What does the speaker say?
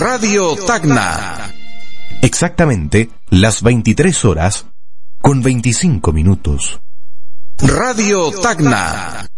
Radio Tacna. Exactamente las 23 horas con 25 minutos. Radio Tacna.